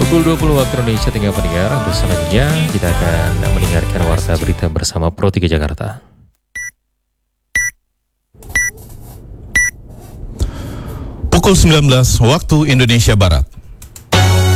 Pukul 20 waktu Indonesia tinggal pendengar. Untuk selanjutnya kita akan mendengarkan warta berita bersama Pro 3 Jakarta. Pukul 19 waktu Indonesia Barat.